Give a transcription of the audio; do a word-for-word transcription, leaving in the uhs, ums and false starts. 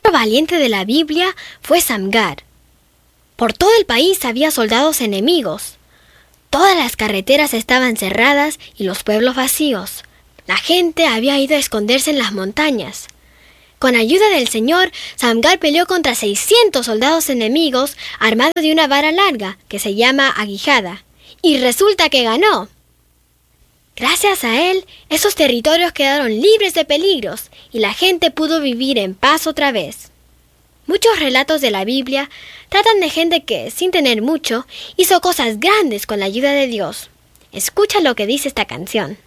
Otro valiente de la Biblia fue Samgar. Por todo el país había soldados enemigos. Todas las carreteras estaban cerradas y los pueblos vacíos. La gente había ido a esconderse en las montañas. Con ayuda del Señor, Samgar peleó contra seiscientos soldados enemigos armado de una vara larga que se llama aguijada. Y resulta que ganó. Gracias a él, esos territorios quedaron libres de peligros y la gente pudo vivir en paz otra vez. Muchos relatos de la Biblia tratan de gente que, sin tener mucho, hizo cosas grandes con la ayuda de Dios. Escucha lo que dice esta canción.